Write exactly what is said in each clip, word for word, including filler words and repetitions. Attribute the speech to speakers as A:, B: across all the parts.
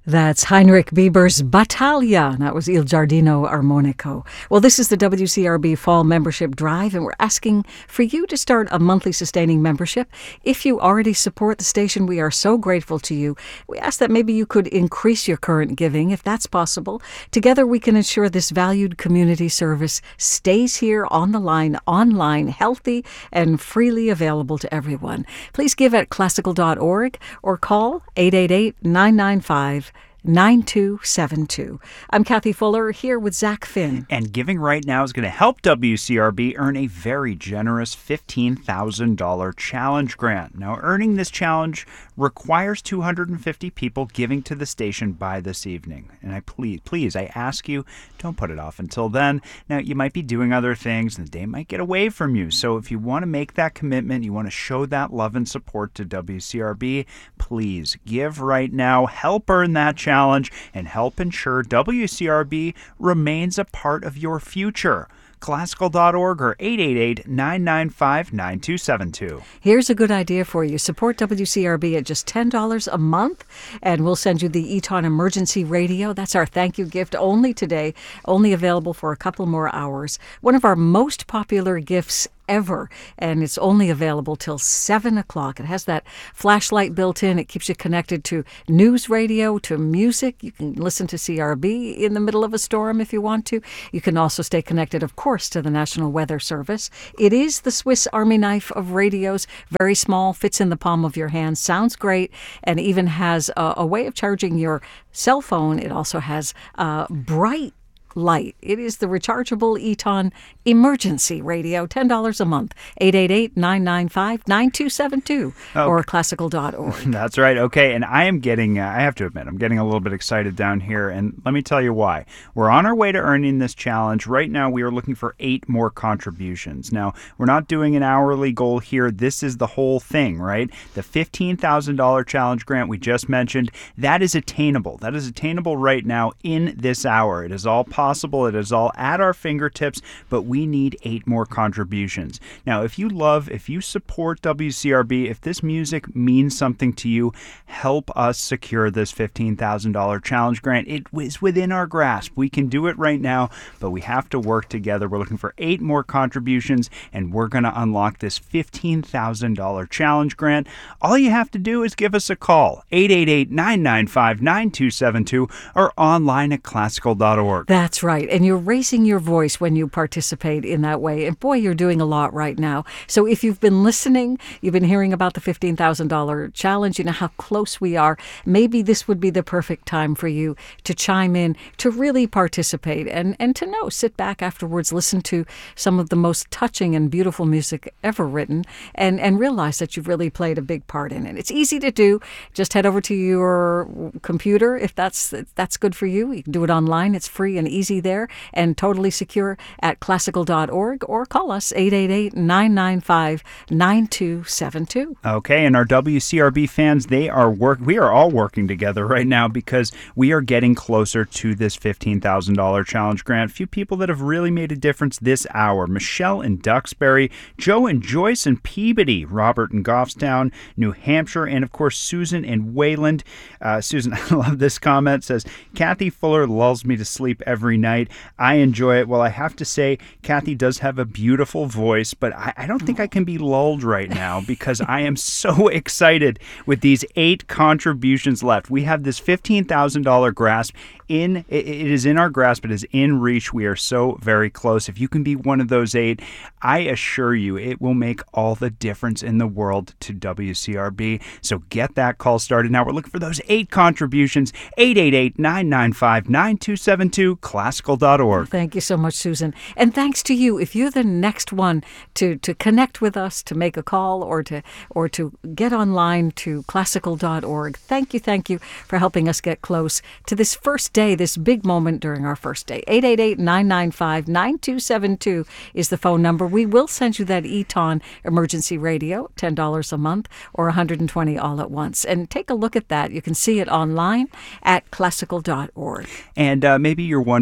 A: That's Heinrich Bieber's Battaglia. That was Il Giardino Armonico. Well, this is the W C R B Fall Membership Drive, and we're asking for you to start a monthly sustaining membership. If you already support the station, we are so grateful to you. We ask that maybe you could increase your current giving, if that's possible. Together, we can ensure this valued community service stays here on the line, online, healthy, and freely available to everyone. Please give at classical dot org or call eight eight eight, nine nine five, nine two seven two. I'm Kathy Fuller here with Zach Finn.
B: And giving right now is going to help W C R B earn a very generous fifteen thousand dollars challenge grant. Now, earning this challenge requires two hundred fifty people giving to the station by this evening. And I please, please, I ask you, don't put it off until then. Now, you might be doing other things and the day might get away from you. So if you want to make that commitment, you want to show that love and support to W C R B, please give right now. Help earn that challenge. Challenge and help ensure W C R B remains a part of your future. classical dot org or eight eight eight, nine nine five, nine two seven two.
A: Here's a good idea for you. Support W C R B at just ten dollars a month, and we'll send you the Eton Emergency Radio. That's our thank you gift only today, only available for a couple more hours. One of our most popular gifts ever, and it's only available till seven o'clock. It has that flashlight built in. It keeps you connected to news radio, to music. You can listen to C R B in the middle of a storm if you want to. You can also stay connected, of course, to the National Weather Service. It is the Swiss Army knife of radios. Very small, fits in the palm of your hand, sounds great, and even has a, a way of charging your cell phone. It also has uh, bright light. It is the rechargeable Eton Emergency Radio, ten dollars a month, eight eight eight, nine nine five, nine two seven two, oh. or classical dot org.
B: That's right. Okay, and I am getting, uh, I have to admit, I'm getting a little bit excited down here, and let me tell you why. We're on our way to earning this challenge. Right now, we are looking for eight more contributions. Now, we're not doing an hourly goal here. This is the whole thing, right? The fifteen thousand dollars challenge grant we just mentioned, that is attainable. That is attainable right now in this hour. It is all possible. Possible. It is all at our fingertips, but we need eight more contributions. Now, if you love, if you support W C R B, if this music means something to you, help us secure this fifteen thousand dollars challenge grant. It is within our grasp. We can do it right now, but we have to work together. We're looking for eight more contributions, and we're going to unlock this fifteen thousand dollars challenge grant. All you have to do is give us a call, eight eight eight, nine nine five, nine two seven two, or online at classical dot org.
A: That's right. And you're raising your voice when you participate in that way. And boy, you're doing a lot right now. So if you've been listening, you've been hearing about the fifteen thousand dollars challenge, you know how close we are. Maybe this would be the perfect time for you to chime in, to really participate and, and to know, sit back afterwards, listen to some of the most touching and beautiful music ever written, and, and realize that you've really played a big part in it. It's easy to do. Just head over to your computer if that's, if that's good for you. You can do it online. It's free and easy there and totally secure at classical dot org, or call us eight eight eight, nine nine five, nine two seven two.
B: Okay, and our W C R B fans, they are work we are all working together right now because we are getting closer to this fifteen thousand dollars challenge grant. A few people that have really made a difference this hour: Michelle in Duxbury, Joe and Joyce in Peabody, Robert in Goffstown, New Hampshire, and of course Susan in Wayland. Uh, Susan, I love this comment, says, Kathy Fuller lulls me to sleep every night. I enjoy it. Well, I have to say, Kathy does have a beautiful voice, but I, I don't think I can be lulled right now because I am so excited with these eight contributions left. We have this fifteen thousand dollars grasp. In it, it is in our grasp. It is in reach. We are so very close. If you can be one of those eight, I assure you it will make all the difference in the world to W C R B. So get that call started now. We're looking for those eight contributions. eight eight eight, nine nine five, nine two seven two, classical dot org.
A: Thank you so much, Susan. And thanks to you. If you're the next one to, to connect with us, to make a call, or to or to get online to classical dot org, thank you, thank you for helping us get close to this first day, this big moment during our first day. eight eight eight, nine nine five, nine two seven two is the phone number. We will send you that Eton Emergency Radio, ten dollars a month, or one hundred twenty dollars all at once. And take a look at that. You can see it online at classical dot org.
B: And uh, maybe you're wondering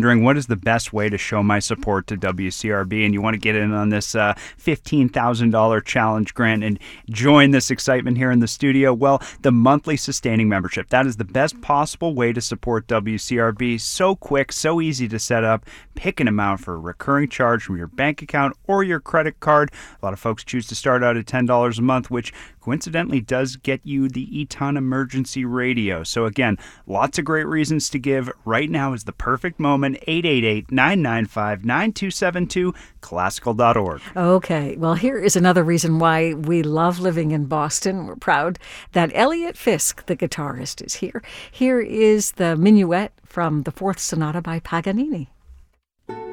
B: wondering what is the best way to show my support to W C R B and you want to get in on this uh, fifteen thousand dollars challenge grant and join this excitement here in the studio, well, the monthly sustaining membership, that is the best possible way to support W C R B. So quick, so easy to set up. Pick an amount for a recurring charge from your bank account or your credit card. A lot of folks choose to start out at ten dollars a month, which coincidentally does get you the Eton Emergency Radio. So again, lots of great reasons to give. Right now is the perfect moment. eight eight eight, nine nine five, nine two seven two, classical dot org.
A: Okay, well, here is another reason why we love living in Boston. We're proud that Elliot Fisk, the guitarist, is here. Here is the Minuet from the Fourth Sonata by Paganini.